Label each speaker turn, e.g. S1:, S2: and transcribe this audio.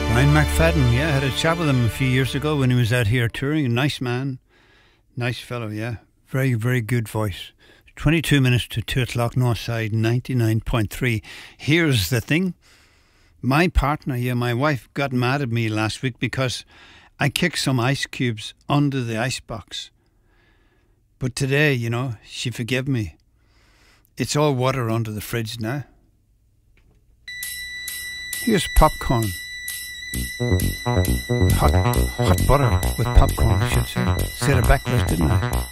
S1: Ryan McFadden, yeah, I had a chat with him a few years ago when he was out here touring. A nice man, nice fellow, yeah. Very, very good voice. 22 minutes to 2 o'clock, Northside 99.3. Here's the thing. My partner, my wife, got mad at me last week because I kicked some ice cubes under the icebox. But today, she forgave me. It's all water under the fridge now. Here's popcorn. Hot butter with popcorn, I should say. Said it backwards, didn't I?